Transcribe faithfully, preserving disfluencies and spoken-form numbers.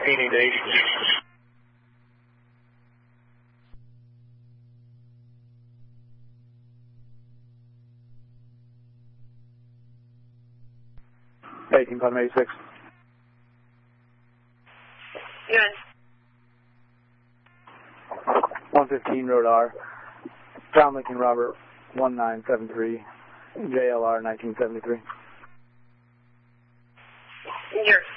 maintaining eight. eighteen, Putnam eighty-six. Good. one fifteen, Road R. John Lincoln Robert, one nine seven three, J L R nineteen seventy-three. You're